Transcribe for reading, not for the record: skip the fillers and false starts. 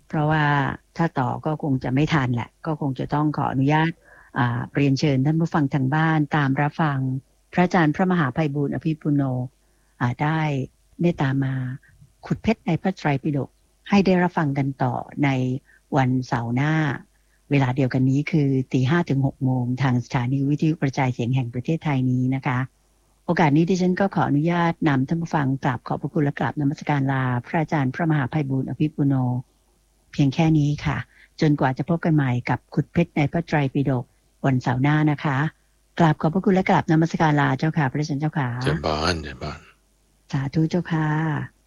เพราะว่าถ้าต่อก็คงจะไม่ทันแหละก็คงจะต้องขออนุญาตเรียนเชิญท่านผู้ฟังทางบ้านตามรับฟังพระอาจารย์พระมหาไพบูลย์อภิปุโนได้เมตตามาขุดเพชรในพระไตรปิฎกให้ได้รับฟังกันต่อในวันเสาร์หน้าเวลาเดียวกันนี้คือ 5:00 ถึง 6:00 นทางสถานีวิทยุกระจายเสียงแห่งประเทศไทยนี้นะคะโอกาสนี้ดิฉันก็ขออนุญาตนำท่านผู้ฟังกราบขอบพระคุณและกราบนมัสการลาพระอาจารย์พระมหาไพบูลย์อภิปุโนเพียงแค่นี้ค่ะจนกว่าจะพบกันใหม่กับขุดเพชรในพระไตรปิฎกวันเสาร์หน้านะคะกราบขอบพระคุณและกราบนมัสการลาเจ้าค่ะพระอาจารย์เจ้าค่ะเจริญพรเจริญพรสาธุเจ้าค่ะ